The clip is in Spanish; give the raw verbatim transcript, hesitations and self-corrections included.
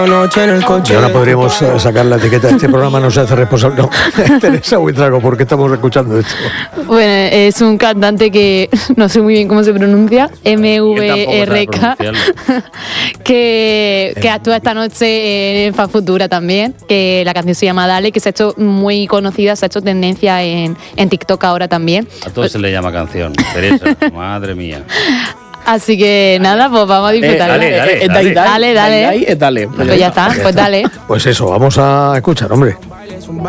noche en el coche. Y ahora podríamos eh, sacar la etiqueta. Este programa no se hace responsable. No, Teresa Buitrago, ¿por qué estamos escuchando esto? Bueno, es un cantante que no sé muy bien cómo se pronuncia, M V R K, que, que actúa esta noche en Fan Futura también, que la canción se llama Dale, que se ha hecho muy conocida, se ha hecho tendencia en, en TikTok ahora también. A todo se le llama canción, Teresa, madre mía. Así que nada, pues vamos a disfrutar. Eh, dale, dale, Eh, dale. dale, dale. Dale, dale. Pues ya está, pues dale. Pues eso, vamos a escuchar, hombre.